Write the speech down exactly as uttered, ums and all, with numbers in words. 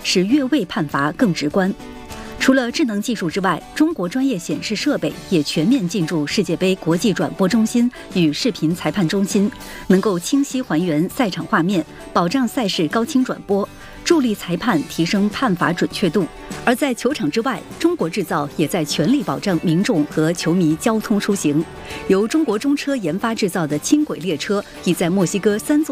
使越位判罚更直观。除了智能技术之外，中国专业显示设备也全面进驻世界杯国际转播中心与视频裁判中心，能够清晰还原赛场画面，保障赛事高清转播，助力裁判提升判罚准确度。而在球场之外，中国制造也在全力保障民众和球迷交通出行。由中国中车研发制造的轻轨列车已在墨西哥三座